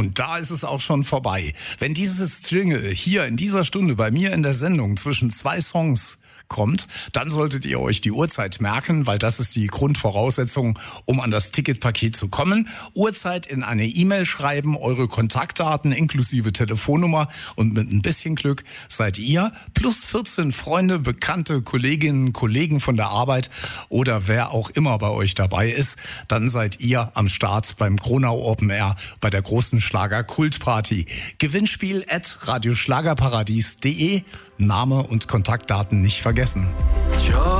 Und da ist es auch schon vorbei. Wenn dieses Jingle hier in dieser Stunde bei mir in der Sendung zwischen 2 Songs kommt, dann solltet ihr euch die Uhrzeit merken, weil das ist die Grundvoraussetzung, um an das Ticketpaket zu kommen. Uhrzeit in eine E-Mail schreiben, eure Kontaktdaten inklusive Telefonnummer und mit ein bisschen Glück seid ihr plus 14 Freunde, Bekannte, Kolleginnen, Kollegen von der Arbeit oder wer auch immer bei euch dabei ist, dann seid ihr am Start beim Gronau Open Air bei der großen Schlager-Kultparty. Gewinnspiel @radioschlagerparadies.de. Name und Kontaktdaten nicht vergessen.